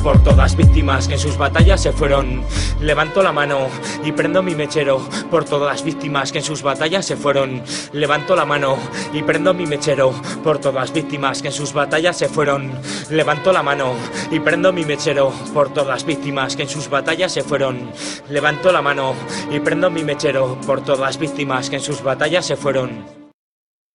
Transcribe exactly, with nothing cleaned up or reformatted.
por todas víctimas que en sus batallas se fueron. Levanto la mano y prendo mi mechero por todas las víctimas que en sus batallas se fueron. Levanto la mano y prendo mi mechero por todas las víctimas que en sus batallas se fueron. Levanto la mano y prendo mi mechero por todas las víctimas que en sus batallas se fueron. Levanto la mano y prendo mi mechero por todas las víctimas que en sus batallas se fueron.